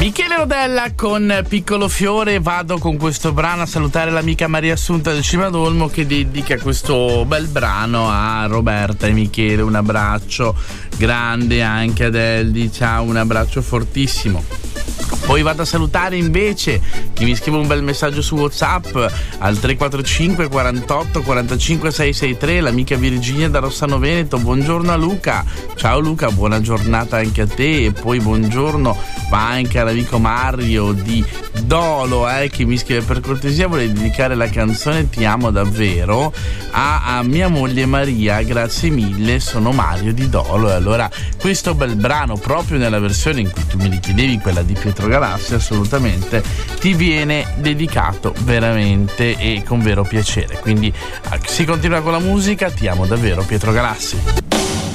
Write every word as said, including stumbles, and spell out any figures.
Michele Rodella con Piccolo Fiore. Vado con questo brano a salutare l'amica Maria Assunta del Cimadolmo, che dedica questo bel brano a Roberta e Michele. Un abbraccio grande anche ad Eldi, ciao, un abbraccio fortissimo. Poi vado a salutare invece chi mi scrive un bel messaggio su WhatsApp al tre quattro cinque quarantotto quarantacinque seicentosessantatré, l'amica Virginia da Rossano Veneto. Buongiorno a Luca, ciao Luca, buona giornata anche a te. E poi buongiorno va anche all'amico Mario di Dolo, eh, che mi scrive: per cortesia vorrei dedicare la canzone Ti amo davvero a, a mia moglie Maria, grazie mille, sono Mario di Dolo. E allora questo bel brano, proprio nella versione in cui tu mi richiedevi, quella di Pietro Galassi, assolutamente ti viene dedicato veramente e con vero piacere. Quindi si continua con la musica. Ti amo davvero, Pietro Galassi.